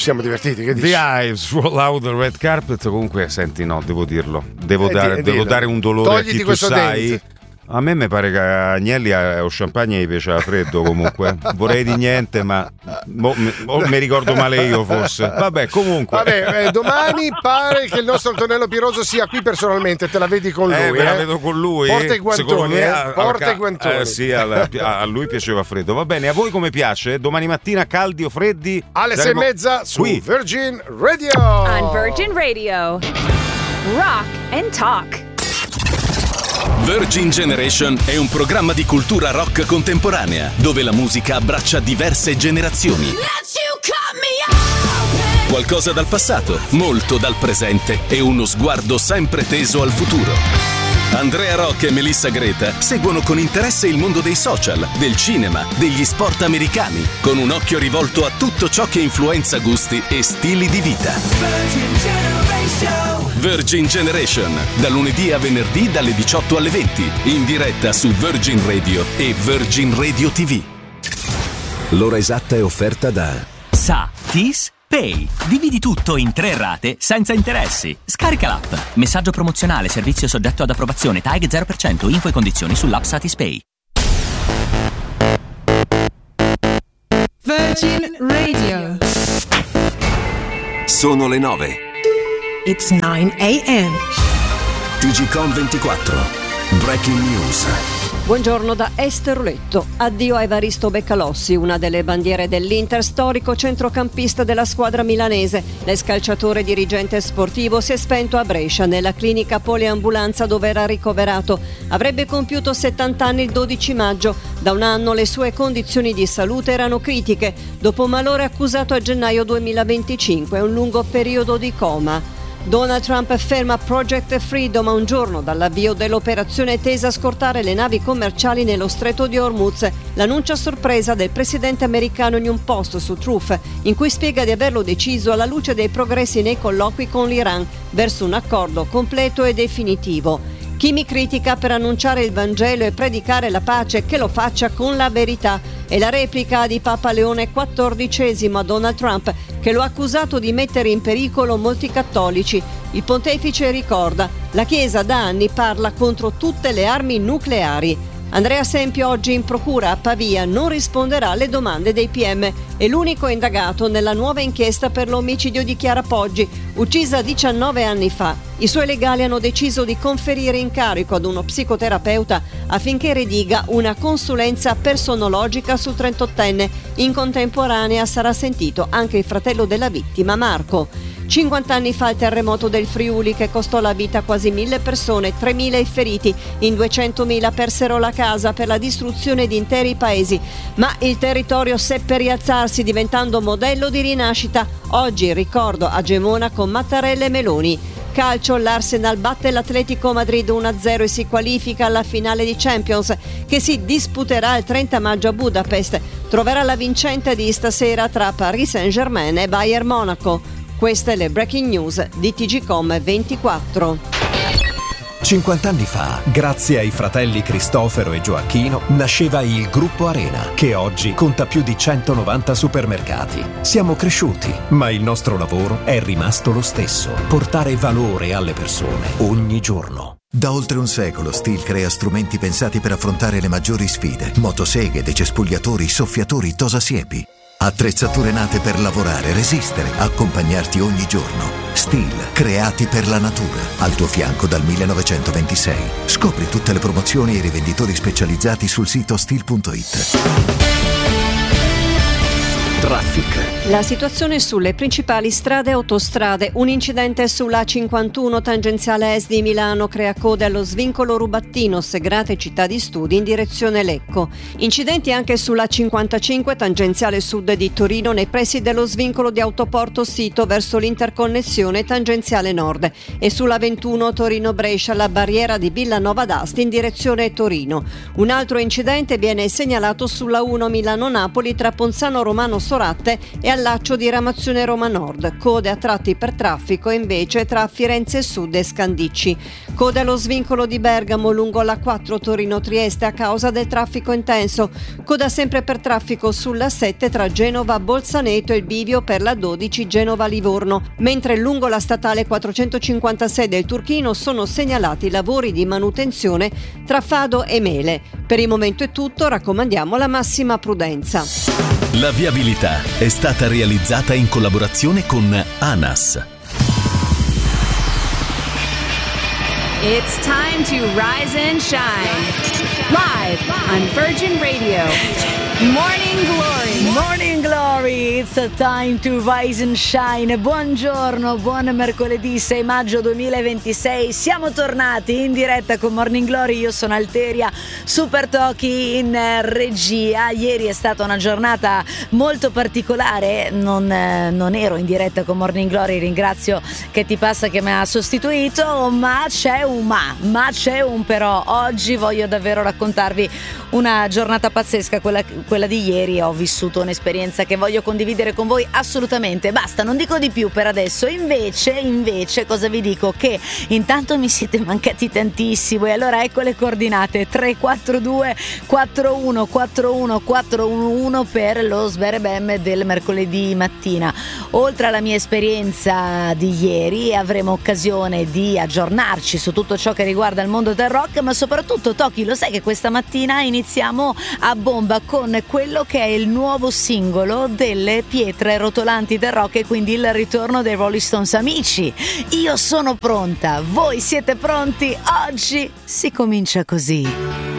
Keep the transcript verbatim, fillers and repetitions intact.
siamo divertiti. Che dici? The Hives, Roll Out the Red Carpet. Comunque, senti, no, devo dirlo. Devo, Eh, dare, di- devo dillo. dare un dolore Togliti a chi tu questo sai. dente. A me mi pare che a Agnelli a- o champagne gli piaceva freddo comunque. Vorrei di niente, ma mo, mi, o mi ricordo male io forse. Vabbè, comunque. Vabbè, eh, domani pare che il nostro Antonello Piroso sia qui personalmente, te la vedi con lui. Eh, me la eh? vedo con lui. Porta i Secondo guantoni, me, eh? a- Porta a- i guantoni. eh, sì, a, a lui piaceva freddo. Va bene, a voi come piace? Domani mattina caldi o freddi? Alle sei e Saremo mezza su qui. Virgin Radio. On Virgin Radio. Rock and Talk. Virgin Generation è un programma di cultura rock contemporanea, dove la musica abbraccia diverse generazioni. Qualcosa dal passato, molto dal presente e uno sguardo sempre teso al futuro. Andrea Rock e Melissa Greta seguono con interesse il mondo dei social, del cinema, degli sport americani, con un occhio rivolto a tutto ciò che influenza gusti e stili di vita. Virgin Generation, da lunedì a venerdì dalle diciotto alle venti, in diretta su Virgin Radio e Virgin Radio ti vu. L'ora esatta è offerta da Satis Pay. Dividi tutto in tre rate senza interessi. Scarica l'app. Messaggio promozionale, servizio soggetto ad approvazione, tag zero per cento, info e condizioni sull'app Satis Pay. Virgin Radio. Sono le nove. It's nine a.m. T G Com ventiquattro. Breaking News. Buongiorno da Esther Letto. Addio a Evaristo Beccalossi, una delle bandiere dell'Inter, storico centrocampista della squadra milanese. L'ex calciatore dirigente sportivo si è spento a Brescia, nella clinica poliambulanza dove era ricoverato. Avrebbe compiuto settanta anni il dodici maggio. Da un anno le sue condizioni di salute erano critiche. Dopo malore accusato a gennaio duemilaventicinque, un lungo periodo di coma. Donald Trump ferma Project Freedom a un giorno dall'avvio dell'operazione tesa a scortare le navi commerciali nello stretto di Hormuz. L'annuncio a sorpresa del presidente americano in un post su Truth, in cui spiega di averlo deciso alla luce dei progressi nei colloqui con l'Iran verso un accordo completo e definitivo. Chi mi critica per annunciare il Vangelo e predicare la pace, che lo faccia con la verità. È la replica di Papa Leone quattordicesimo a Donald Trump, che lo ha accusato di mettere in pericolo molti cattolici. Il pontefice ricorda: la Chiesa da anni parla contro tutte le armi nucleari. Andrea Sempio oggi in procura a Pavia non risponderà alle domande dei P M. È l'unico indagato nella nuova inchiesta per l'omicidio di Chiara Poggi, uccisa diciannove anni fa. I suoi legali hanno deciso di conferire incarico ad uno psicoterapeuta affinché rediga una consulenza personologica sul trentottenne. In contemporanea sarà sentito anche il fratello della vittima, Marco. cinquanta anni fa il terremoto del Friuli, che costò la vita a quasi mille persone, tremila i feriti, in duecentomila persero la casa per la distruzione di interi paesi. Ma il territorio seppe rialzarsi diventando modello di rinascita. Oggi il ricordo a Gemona con Mattarella e Meloni. Calcio, l'Arsenal batte l'Atletico Madrid uno a zero e si qualifica alla finale di Champions, che si disputerà il trenta maggio a Budapest. Troverà la vincente di stasera tra Paris Saint-Germain e Bayern Monaco. Queste le breaking news di T G Com ventiquattro. cinquanta anni fa, grazie ai fratelli Cristofero e Gioacchino, nasceva il Gruppo Arena, che oggi conta più di centonovanta supermercati. Siamo cresciuti, ma il nostro lavoro è rimasto lo stesso: portare valore alle persone ogni giorno. Da oltre un secolo Stihl crea strumenti pensati per affrontare le maggiori sfide: motoseghe, decespugliatori, soffiatori, tosasiepi. Attrezzature nate per lavorare, resistere, accompagnarti ogni giorno. Stihl, creati per la natura. Al tuo fianco dal millenovecentoventisei. Scopri tutte le promozioni e i rivenditori specializzati sul sito stihl punto it. Traffic. La situazione sulle principali strade e autostrade. Un incidente sulla cinquantuno tangenziale est di Milano crea code allo svincolo Rubattino, Segrate Città di Studi in direzione Lecco. Incidenti anche sulla cinquantacinque tangenziale sud di Torino nei pressi dello svincolo di Autoporto Sito verso l'interconnessione tangenziale nord, e sulla ventuno Torino-Brescia la barriera di Villanova d'Asti in direzione Torino. Un altro incidente viene segnalato sulla uno Milano-Napoli tra Ponzano Romano Sorrento Soracte e allaccio di Ramazione Roma Nord, code a tratti per traffico invece tra Firenze Sud e Scandicci. Code allo svincolo di Bergamo lungo la quattro Torino-Trieste a causa del traffico intenso. Coda sempre per traffico sulla sette tra Genova Bolzaneto e il bivio per la dodici Genova-Livorno, mentre lungo la statale quattrocentocinquantasei del Turchino sono segnalati lavori di manutenzione tra Fado e Mele. Per il momento è tutto, raccomandiamo la massima prudenza. La viabilità è stata realizzata in collaborazione con ANAS. It's time to rise and shine. Live on Virgin Radio. Morning Glory. Morning Glory, it's a time to rise and shine. Buongiorno, buon mercoledì sei maggio duemilaventisei. Siamo tornati in diretta con Morning Glory. Io sono Alteria, Super Toki in regia. Ieri è stata una giornata molto particolare. Non, eh, non ero in diretta con Morning Glory. Ringrazio che ti passa che mi ha sostituito. Ma c'è un ma, ma c'è un però. Oggi voglio davvero raccontarvi una giornata pazzesca, quella, quella di ieri. Ho vissuto un'esperienza che voglio condividere con voi assolutamente. Basta, non dico di più per adesso. Invece, invece, cosa vi dico? Che intanto mi siete mancati tantissimo e allora ecco le coordinate: tre quattro due quattro uno quattro uno quattro uno uno per lo Sberebem del mercoledì mattina. Oltre alla mia esperienza di ieri avremo occasione di aggiornarci su tutto ciò che riguarda il mondo del rock, ma soprattutto, Toki, lo sai che questa mattina iniziamo a bomba con quello che è il nuovo singolo delle pietre rotolanti del rock e quindi il ritorno dei Rolling Stones. Amici, io sono pronta, voi siete pronti? Oggi si comincia così.